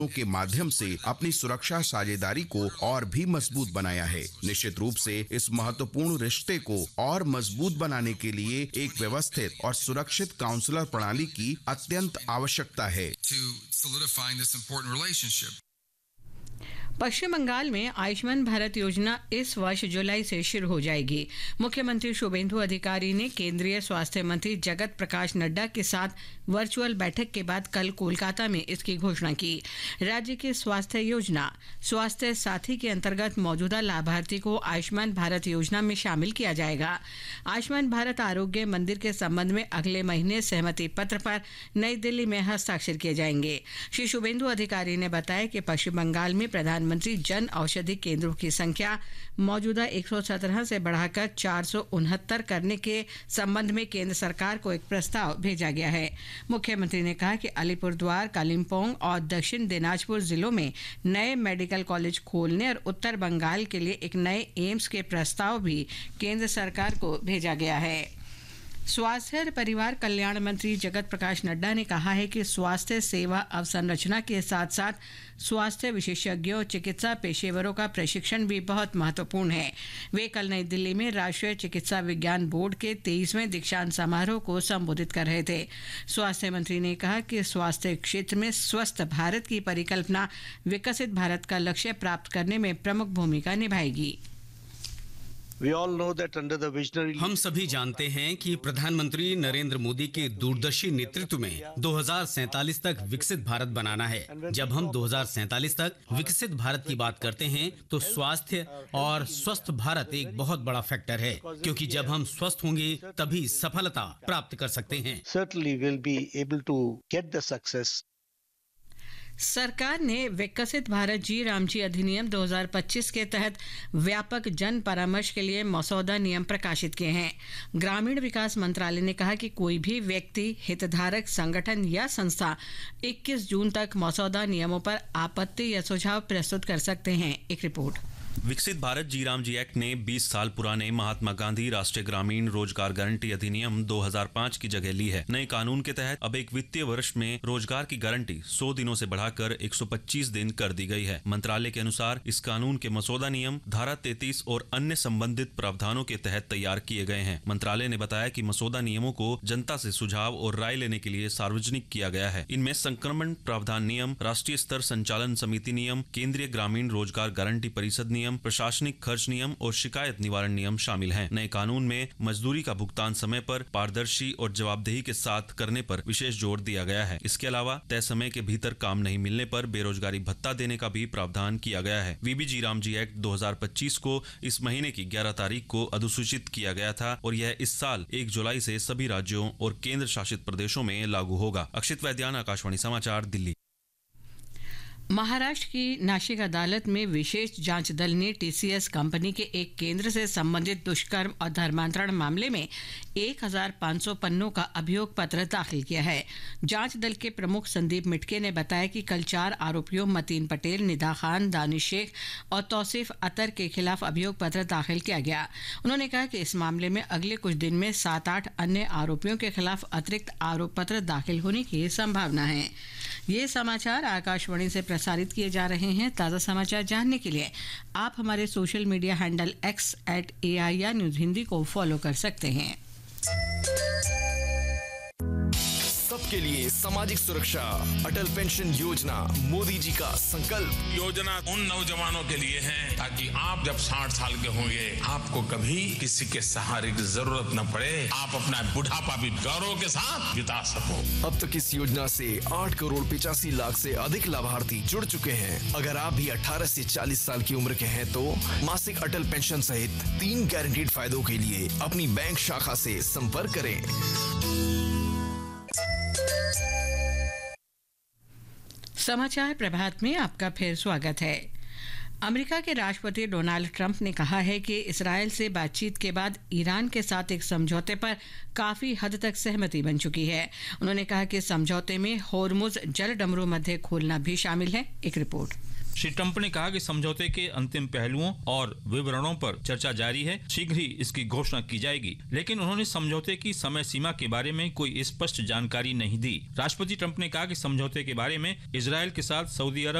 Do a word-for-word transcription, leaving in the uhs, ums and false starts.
के माध्यम से अपनी सुरक्षा साझेदारी को और भी मजबूत बनाया है। निश्चित रूप से इस महत्वपूर्ण रिश्ते को और मजबूत बनाने के लिए एक व्यवस्थित और सुरक्षित काउंसलर प्रणाली की अत्यंत आवश्यकता है। पश्चिम बंगाल में आयुष्मान भारत योजना इस वर्ष जुलाई से शुरू हो जाएगी। मुख्यमंत्री शुभेंदु अधिकारी ने केंद्रीय स्वास्थ्य मंत्री जगत प्रकाश नड्डा के साथ वर्चुअल बैठक के बाद कल कोलकाता में इसकी घोषणा की। राज्य की स्वास्थ्य योजना स्वास्थ्य साथी के अंतर्गत मौजूदा लाभार्थी को आयुष्मान भारत योजना में शामिल किया जाएगा। आयुष्मान भारत आरोग्य मंदिर के संबंध में अगले महीने सहमति पत्र पर नई दिल्ली में हस्ताक्षर किए जाएंगे। श्री शुभेंदु अधिकारी ने बताया कि पश्चिम बंगाल में प्रधानमंत्री मंत्री जन औषधि केंद्रों की संख्या मौजूदा एक सौ सत्रह से बढ़ाकर चार सौ उनहत्तर करने के संबंध में केंद्र सरकार को एक प्रस्ताव भेजा गया है। मुख्यमंत्री ने कहा कि अलीपुरद्वार, कालिम्पोंग और दक्षिण दिनाजपुर जिलों में नए मेडिकल कॉलेज खोलने और उत्तर बंगाल के लिए एक नए एम्स के प्रस्ताव भी केंद्र सरकार को भेजा गया है। स्वास्थ्य और परिवार कल्याण मंत्री जगत प्रकाश नड्डा ने कहा है कि स्वास्थ्य सेवा अवसंरचना के साथ साथ स्वास्थ्य विशेषज्ञों, चिकित्सा पेशेवरों का प्रशिक्षण भी बहुत महत्वपूर्ण है। वे कल नई दिल्ली में राष्ट्रीय चिकित्सा विज्ञान बोर्ड के तेईसवें दीक्षांत समारोह को संबोधित कर रहे थे। स्वास्थ्य मंत्री ने कहा कि स्वास्थ्य क्षेत्र में स्वस्थ भारत की परिकल्पना विकसित भारत का लक्ष्य प्राप्त करने में प्रमुख भूमिका निभाएगी। हम सभी जानते हैं कि प्रधानमंत्री नरेंद्र मोदी के दूरदर्शी नेतृत्व में दो हज़ार सैंतालीस तक विकसित भारत बनाना है। जब हम दो हज़ार सैंतालीस तक विकसित भारत की बात करते हैं तो स्वास्थ्य और स्वस्थ भारत एक बहुत बड़ा फैक्टर है, क्योंकि जब हम स्वस्थ होंगे तभी सफलता प्राप्त कर सकते हैं। सरकार ने विकसित भारत जी राम जी अधिनियम दो हज़ार पच्चीस के तहत व्यापक जन परामर्श के लिए मसौदा नियम प्रकाशित किए हैं। ग्रामीण विकास मंत्रालय ने कहा कि कोई भी व्यक्ति, हितधारक संगठन या संस्था इक्कीस जून तक मसौदा नियमों पर आपत्ति या सुझाव प्रस्तुत कर सकते हैं। एक रिपोर्ट। विकसित भारत जी राम जी एक्ट ने बीस साल पुराने महात्मा गांधी राष्ट्रीय ग्रामीण रोजगार गारंटी अधिनियम दो हज़ार पाँच की जगह ली है। नए कानून के तहत अब एक वित्तीय वर्ष में रोजगार की गारंटी सौ दिनों से बढ़ाकर एक सौ पच्चीस दिन कर दी गई है। मंत्रालय के अनुसार इस कानून के मसौदा नियम धारा तैंतीस और अन्य संबंधित प्रावधानों के तहत तैयार किए गए हैं। मंत्रालय ने बताया कि मसौदा नियमों को जनता से सुझाव और राय लेने के लिए सार्वजनिक किया गया है। इनमें संक्रमण प्रावधान नियम, राष्ट्रीय स्तर संचालन समिति नियम, केंद्रीय ग्रामीण रोजगार गारंटी परिषद नियम, प्रशासनिक खर्च नियम और शिकायत निवारण नियम शामिल हैं। नए कानून में मजदूरी का भुगतान समय पर, पारदर्शी और जवाबदेही के साथ करने पर विशेष जोर दिया गया है। इसके अलावा तय समय के भीतर काम नहीं मिलने पर बेरोजगारी भत्ता देने का भी प्रावधान किया गया है। वीबी जी राम जी एक्ट दो हज़ार पच्चीस को इस महीने की ग्यारह तारीख को अधिसूचित किया गया था और यह इस साल एक जुलाई से सभी राज्यों और केंद्र शासित प्रदेशों में लागू होगा। अक्षित वैद्यान, आकाशवाणी समाचार, दिल्ली। महाराष्ट्र की नासिक अदालत में विशेष जांच दल ने टीसीएस कंपनी के एक केंद्र से संबंधित दुष्कर्म और धर्मांतरण मामले में एक हज़ार पाँच सौ पन्नों का अभियोग पत्र दाखिल किया है। जांच दल के प्रमुख संदीप मिटके ने बताया कि कल चार आरोपियों मतीन पटेल, निदा खान, दानिश शेख और तौसीफ अतर के खिलाफ अभियोग पत्र दाखिल किया गया। उन्होंने कहा कि इस मामले में अगले कुछ दिन में सात आठ अन्य आरोपियों के खिलाफ अतिरिक्त आरोप पत्र दाखिल होने की संभावना है। ये समाचार आकाशवाणी से प्रसारित किए जा रहे हैं। ताज़ा समाचार जानने के लिए आप हमारे social media handle x eight A I R news Hindi को फॉलो कर सकते हैं। सबके लिए सामाजिक सुरक्षा, अटल पेंशन योजना मोदी जी का संकल्प। योजना उन नौजवानों के लिए है ताकि आप जब साठ साल के होंगे आपको कभी किसी के सहारे की जरूरत न पड़े, आप अपना बुढ़ापा भी गौरव के साथ बिता सको। अब तक इस योजना से आठ करोड़ पिचासी लाख से अधिक लाभार्थी जुड़ चुके हैं। अगर आप भी अठारह से चालीस साल की उम्र के हैं तो मासिक अटल पेंशन सहित तीन गारंटीड फायदों के लिए अपनी बैंक शाखा से संपर्क करें। समाचार प्रभात में आपका फिर स्वागत है। अमेरिका के राष्ट्रपति डोनाल्ड ट्रंप ने कहा है कि इस्राएल से बातचीत के बाद ईरान के साथ एक समझौते पर काफी हद तक सहमति बन चुकी है। उन्होंने कहा कि समझौते में होर्मुज जल डमरू मध्य खोलना भी शामिल है। एक रिपोर्ट। श्री ट्रंप ने कहा कि समझौते के अंतिम पहलुओं और विवरणों पर चर्चा जारी है, शीघ्र ही इसकी घोषणा की जाएगी, लेकिन उन्होंने समझौते की समय सीमा के बारे में कोई स्पष्ट जानकारी नहीं दी। राष्ट्रपति ट्रंप ने कहा कि समझौते के बारे में इजरायल के साथ सऊदी अरब